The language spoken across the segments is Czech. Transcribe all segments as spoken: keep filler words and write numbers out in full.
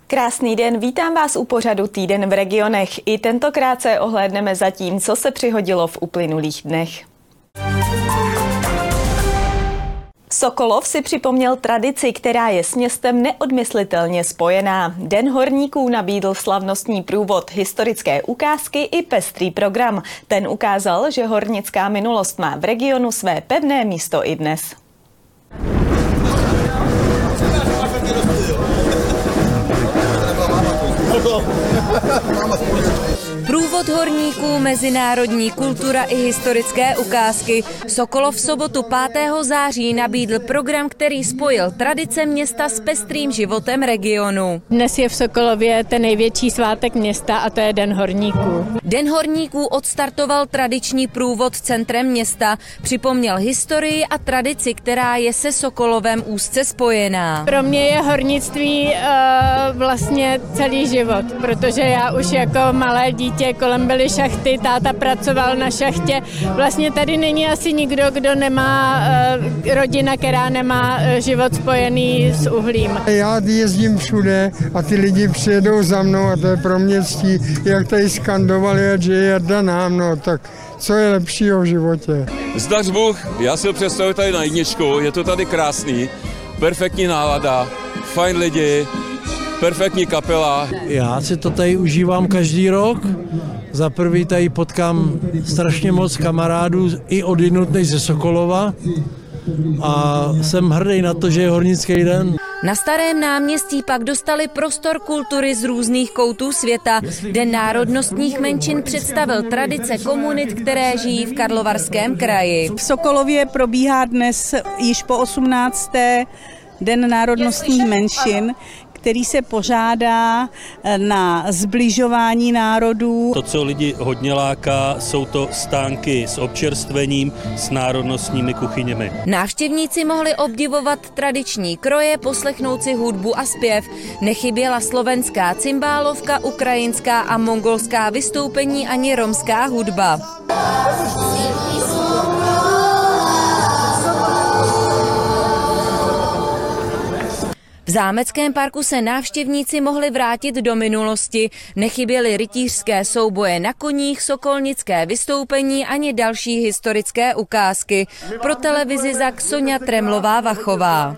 Krásný den, vítám vás u pořadu Týden v regionech. I tentokrát se ohlédneme za tím, co se přihodilo v uplynulých dnech. Sokolov si připomněl tradici, která je s městem neodmyslitelně spojená. Den horníků nabídl slavnostní průvod, historické ukázky i pestrý program. Ten ukázal, že hornická minulost má v regionu své pevné místo i dnes. Průvod horníků, mezinárodní kultura i historické ukázky. Sokolov v sobotu pátého září nabídl program, který spojil tradice města s pestrým životem regionu. Dnes je v Sokolově ten největší svátek města a to je Den horníků. Den horníků odstartoval tradiční průvod centrem města, připomněl historii a tradici, která je se Sokolovem úzce spojená. Pro mě je hornictví uh, vlastně celý život, protože já už jako malé dítě kolem byly šachty, táta pracoval na šachtě. Vlastně tady není asi nikdo, kdo nemá uh, rodina, která nemá uh, život spojený s uhlím. Já jezdím všude a ty lidi přijedou za mnou a to je pro mě ctí, jak tady skandovali, že je Jarda nám, no tak co je lepšího v životě. Zdař Bůh, já si ho představuji tady na jedničku, je to tady krásný, perfektní nálada, fajn lidi, perfektní kapela. Já si to tady užívám každý rok. Za prvý tady potkám strašně moc kamarádů i odjinud než ze Sokolova a jsem hrdý na to, že je hornický den. Na Starém náměstí pak dostali prostor kultury z různých koutů světa. Den národnostních menšin představil tradice komunit, které žijí v Karlovarském kraji. V Sokolově probíhá dnes již po osmnácté Den národnostních menšin, který se pořádá na sbližování národů. To, co lidi hodně láká, jsou to stánky s občerstvením, s národnostními kuchyněmi. Návštěvníci mohli obdivovat tradiční kroje, poslechnout si hudbu a zpěv. Nechyběla slovenská cymbálovka, ukrajinská a mongolská vystoupení ani romská hudba. V zámeckém parku se návštěvníci mohli vrátit do minulosti. Nechyběly rytířské souboje na koních, sokolnické vystoupení ani další historické ukázky. Pro televizi zak Soňa Tremlová-Vachová.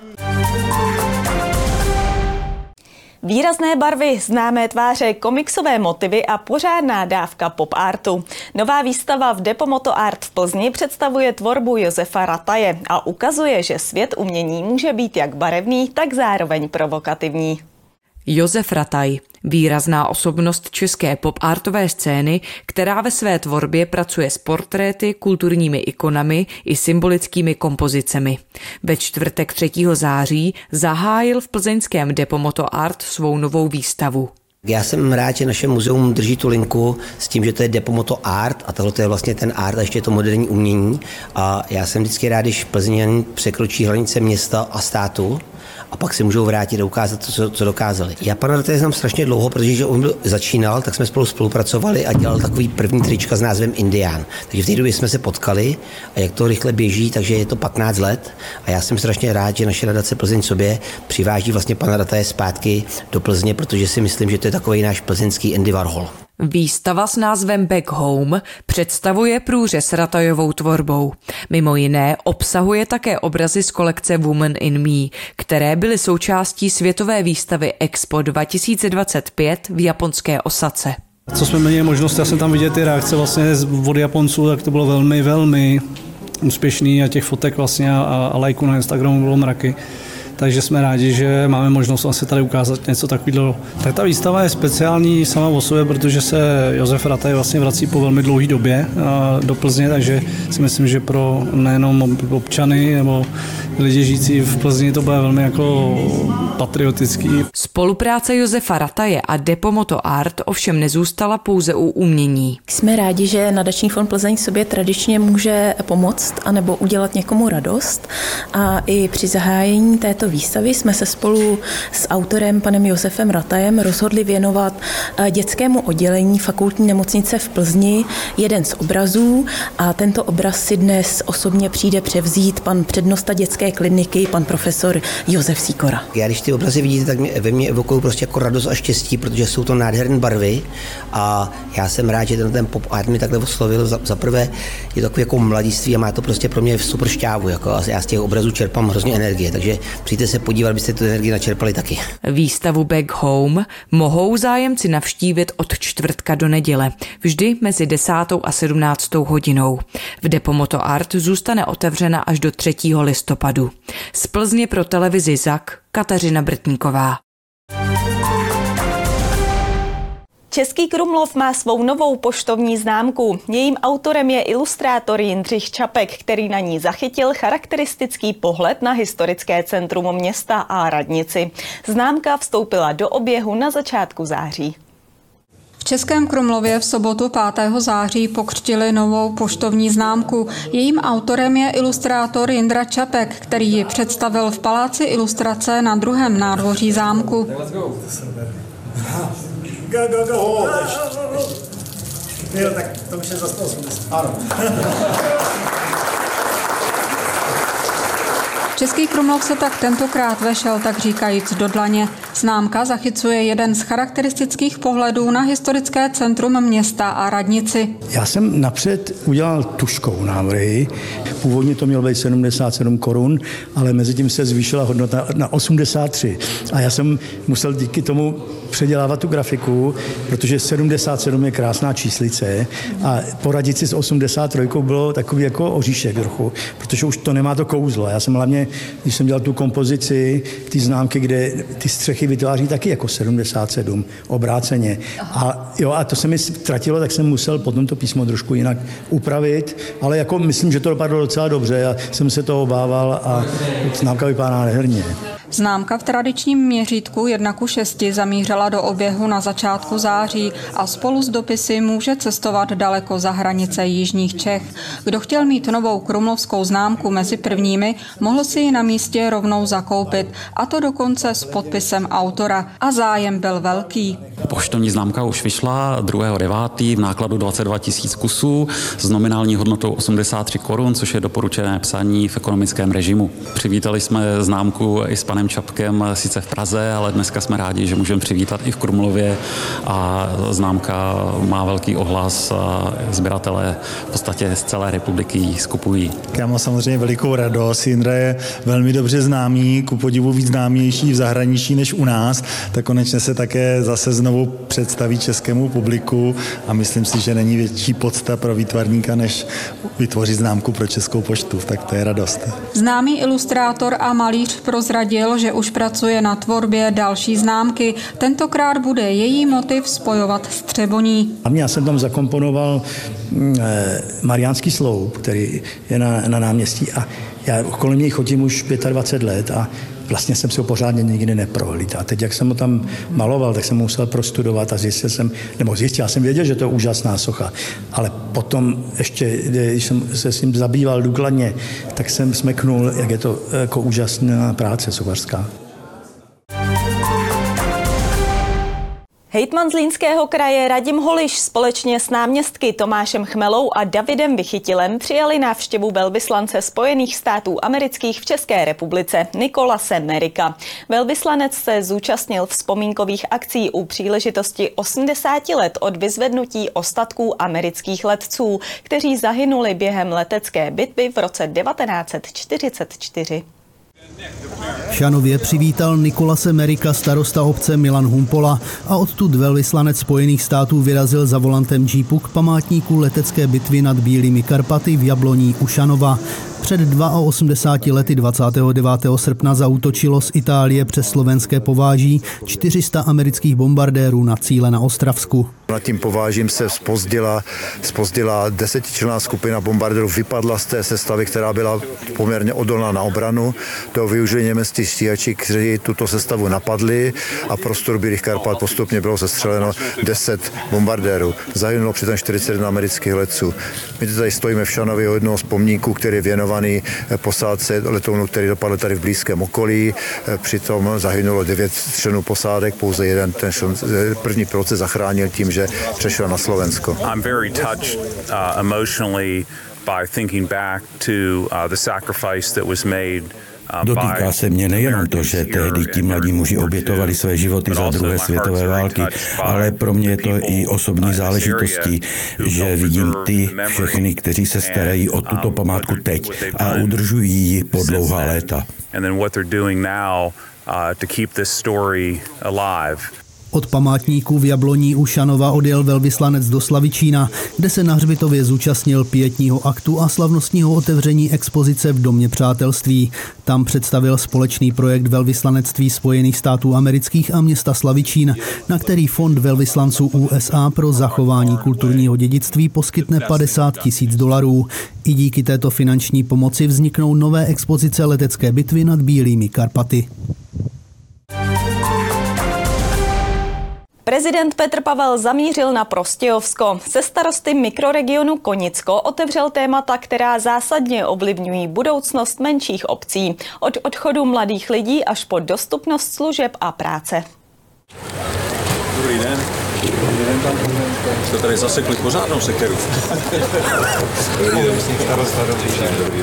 Výrazné barvy, známé tváře, komiksové motivy a pořádná dávka pop artu. Nová výstava v Depo Moto Art v Plzni představuje tvorbu Josefa Rataje a ukazuje, že svět umění může být jak barevný, tak zároveň provokativní. Josef Rataj, výrazná osobnost české pop-artové scény, která ve své tvorbě pracuje s portréty, kulturními ikonami i symbolickými kompozicemi. Ve čtvrtek třetího září zahájil v plzeňském Depo Moto Art svou novou výstavu. Já jsem rád, že naše muzeum drží tu linku s tím, že to je Depo Moto Art a tohle je vlastně ten art a ještě je to moderní umění. A já jsem vždycky rád, když Plzeňani překročí hranice města a státu a pak si můžou vrátit a ukázat to, co, co dokázali. Já pana Rataje znám strašně dlouho, protože on byl, začínal, tak jsme spolu spolupracovali a dělal takový první trička s názvem Indián. Takže v té době jsme se potkali a jak to rychle běží, takže je to patnáct let a já jsem strašně rád, že naše nadace Plzeň sobě přiváží vlastně pana Rataje zpátky do Plzně, protože si myslím, že to je takový náš plzeňský Andy Warhol. Výstava s názvem Back Home představuje průřez Ratajovou tvorbou. Mimo jiné obsahuje také obrazy z kolekce Woman in Me, které byly součástí světové výstavy Expo dva tisíce dvacet pět v japonské Osace. Co jsme měli možnost, já jsem tam vidět ty reakce vlastně od Japonců, tak to bylo velmi, velmi úspěšný a těch fotek vlastně a, a lajků na Instagramu bylo mraky. Takže jsme rádi, že máme možnost vlastně tady ukázat něco takového. Tak ta výstava je speciální sama o sobě, protože se Josef Rataj vlastně vrací po velmi dlouhé době do Plzně, takže si myslím, že pro nejenom občany nebo lidi žijící v Plzni to bude velmi jako patriotický. Spolupráce Josefa Rataje a Depo Moto Art ovšem nezůstala pouze u umění. Jsme rádi, že Nadační fond Plzeň sobě tradičně může pomoct anebo udělat někomu radost a i při zahájení této výstavy jsme se spolu s autorem panem Josefem Ratajem rozhodli věnovat dětskému oddělení fakultní nemocnice v Plzni jeden z obrazů a tento obraz si dnes osobně přijde převzít pan přednosta dětské kliniky, pan profesor Josef Sikora. Já když ty obrazy vidíte, tak mě, ve mně evokují prostě jako radost a štěstí, protože jsou to nádherné barvy a já jsem rád, že ten, ten pop art mi takhle oslovil. Za, za prvé je to takový jako mladiství a má to prostě pro mě super šťávu. Jako, a já z těch obrazů čerpám hrozně energie, takže přijďte se podívat, abyste tu energii načerpali taky. Výstavu Back Home mohou zájemci navštívit od čtvrtka do neděle, vždy mezi desátou a sedmnáctou hodinou. V Depo Moto Art zůstane otevřena až do třetího listopadu. Z Plzně pro televizi Zak Kateřina Brtníková. Český Krumlov má svou novou poštovní známku. Jejím autorem je ilustrátor Jindřich Čapek, který na ní zachytil charakteristický pohled na historické centrum města a radnici. Známka vstoupila do oběhu na začátku září. V Českém Krumlově v sobotu pátého září pokřtili novou poštovní známku. Jejím autorem je ilustrátor Jindra Čapek, který ji představil v Paláci ilustrace na druhém nádvoří zámku. Go, go, go. Oh, jo, tak to už je za sto osmdesát. Ano. Český Krumlov se tak tentokrát vešel, tak říkajíc, do dlaně. Známka zachycuje jeden z charakteristických pohledů na historické centrum města a radnici. Já jsem napřed udělal tužkou návrhy. Původně to mělo být sedmdesát sedm korun, ale mezi tím se zvýšila hodnota na osmdesát tři. A já jsem musel díky tomu předělávat tu grafiku, protože sedmdesát sedm je krásná číslice a poradit si s osmdesát tři bylo takový jako oříšek trochu, protože už to nemá to kouzlo. Já jsem hlavně, když jsem dělal tu kompozici, ty známky, kde ty střechy vytváří taky jako sedmdesát sedm, obráceně. A jo, a to se mi ztratilo, tak jsem musel potom to písmo trošku jinak upravit, ale jako myslím, že to dopadlo docela dobře. Já jsem se toho obával a známka vypadá nádherně. Známka v tradičním měřítku jedna ku šesti zamířila do oběhu na začátku září a spolu s dopisy může cestovat daleko za hranice jižních Čech. Kdo chtěl mít novou krumlovskou známku mezi prvními, mohl si ji na místě rovnou zakoupit, a to dokonce s podpisem autora. A zájem byl velký. Poštovní známka už vyšla druhého devátého v nákladu dvacet dva tisíc kusů s nominální hodnotou osmdesát tři korun, což je doporučené psaní v ekonomickém režimu. Přivítali jsme známku i s panem Čapkem sice v Praze, ale dneska jsme rádi, že můžeme přivítat i v Krumlově a známka má velký ohlas a sběratelé v podstatě z celé republiky ji skupují. Já mám samozřejmě velikou radost. Jindra je velmi dobře známý, ku podivu víc známější v zahraničí než u nás, tak konečně se také zase znovu představí českému publiku a myslím si, že není větší podsta pro výtvarníka, než vytvořit známku pro Českou poštu, tak to je radost. Známý ilustrátor a malíř prozradil, že už pracuje na tvorbě další známky. Tentokrát bude její motiv spojovat s Třeboní. Já jsem tam zakomponoval eh, Mariánský sloup, který je na, na náměstí a já kolem něj chodím už dvacet pět let a vlastně jsem si ho pořádně nikdy neprohlídl. A teď, jak jsem ho tam maloval, tak jsem musel prostudovat a zjistil jsem, nebo zjistil, já jsem věděl, že to je úžasná socha, ale potom ještě, když jsem se s ním zabýval důkladně, tak jsem smeknul, jak je to jako úžasná práce sochařská. Hejtman Zlínského kraje Radim Holiš společně s náměstky Tomášem Chmelou a Davidem Vychytilem přijali návštěvu velvyslance Spojených států amerických v České republice Nicolase Merricka. Velvyslanec se zúčastnil vzpomínkových akcí u příležitosti osmdesáti let od vyzvednutí ostatků amerických letců, kteří zahynuli během letecké bitvy v roce devatenáct set čtyřicet čtyři. V Šanově přivítal Nicolase Merricka starosta obce Milan Humpola a odtud velvyslanec Spojených států vyrazil za volantem džípu k památníku letecké bitvy nad Bílými Karpaty v Jabloní u Šanova. Před osmdesáti dvěma lety dvacátého devátého srpna zaútočilo z Itálie přes slovenské Pováží čtyři sta amerických bombardérů na cíle na Ostravsku. Nad tím Povážím se zpozdila, zpozdila desetičlenná skupina bombardérů, vypadla z té sestavy, která byla poměrně odolná na obranu. To využili německý stíhači, kteří tuto sestavu napadli a prostor Bílých Karpat postupně bylo sestřeleno deset bombardérů. Zahynulo přitom čtyřicet jedna amerických letců. My tady stojíme v Šanově u jednoho z pomníků, který je věnovaný posádce letounu, který dopadl tady v blízkém okolí. Přitom zahynulo devět členů posádek, pouze jeden ten první pilot se zachránil tím, že přešel na Slovensko. I'm very touched uh, emotionally by thinking back to uh, the sacrifice that was made Dotýká se mě nejenom to, že tehdy ti mladí muži obětovali své životy za druhé světové války, ale pro mě je to i osobní záležitostí, že vidím ty všechny, kteří se starají o tuto památku teď a udržují ji po dlouhá léta. Od památníků v Jabloní u Šanova odjel velvyslanec do Slavičína, kde se na hřbitově zúčastnil pietního aktu a slavnostního otevření expozice v Domě přátelství. Tam představil společný projekt velvyslanectví Spojených států amerických a města Slavičín, na který fond velvyslanců U S A pro zachování kulturního dědictví poskytne padesát tisíc dolarů. I díky této finanční pomoci vzniknou nové expozice letecké bitvy nad Bílými Karpaty. Prezident Petr Pavel zamířil na Prostějovsko. Se starosty mikroregionu Konicko otevřel témata, která zásadně ovlivňují budoucnost menších obcí. Od odchodu mladých lidí až po dostupnost služeb a práce. Dobrý den. Dobrý den, pan prezident. Jste tady zasekli pořádnou sekeru. Dobrý den. Starosta, dobrý den. Dobrý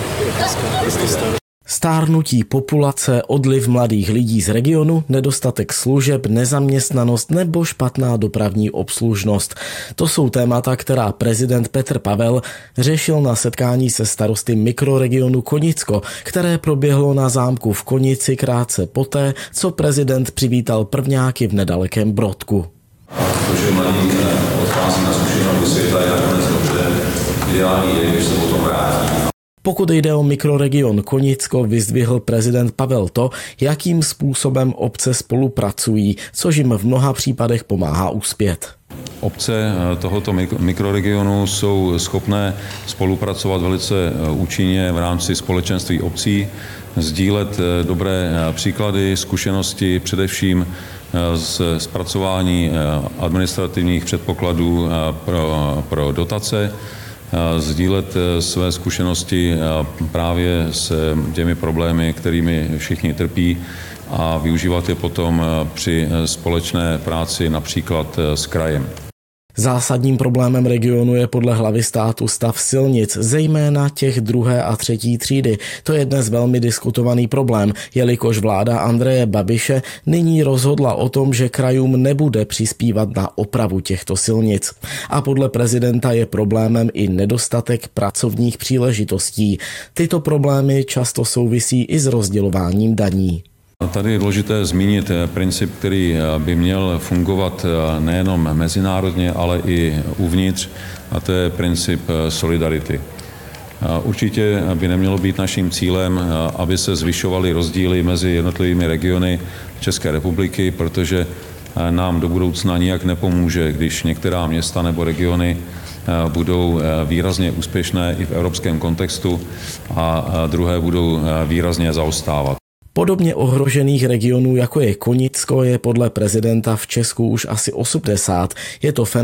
den. Stárnutí populace, odliv mladých lidí z regionu, nedostatek služeb, nezaměstnanost nebo špatná dopravní obslužnost. To jsou témata, která prezident Petr Pavel řešil na setkání se starosty mikroregionu Konicko, které proběhlo na zámku v Konici krátce poté, co prezident přivítal prvňáky v nedalekém Brodku. To, že mladí odchází na zkušenost do světa, je nakonec dobře. Ideální je, když se potom vrátí. Pokud jde o mikroregion Konicko, vyzdvihl prezident Pavel to, jakým způsobem obce spolupracují, což jim v mnoha případech pomáhá uspět. Obce tohoto mikroregionu jsou schopné spolupracovat velice účinně v rámci společenství obcí, sdílet dobré příklady, zkušenosti, především z zpracování administrativních předpokladů pro, pro dotace, sdílet své zkušenosti právě s těmi problémy, kterými všichni trpí, a využívat je potom při společné práci například s krajem. Zásadním problémem regionu je podle hlavy státu stav silnic, zejména těch druhé a třetí třídy. To je dnes velmi diskutovaný problém, jelikož vláda Andreje Babiše nyní rozhodla o tom, že krajům nebude přispívat na opravu těchto silnic. A podle prezidenta je problémem i nedostatek pracovních příležitostí. Tyto problémy často souvisí i s rozdělováním daní. Tady je důležité zmínit princip, který by měl fungovat nejenom mezinárodně, ale i uvnitř, a to je princip solidarity. Určitě by nemělo být naším cílem, aby se zvyšovaly rozdíly mezi jednotlivými regiony České republiky, protože nám do budoucna nijak nepomůže, když některá města nebo regiony budou výrazně úspěšné i v evropském kontextu a druhé budou výrazně zaostávat. Podobně ohrožených regionů, jako je Konicko, je podle prezidenta v Česku už asi osmdesát. Je to fenomén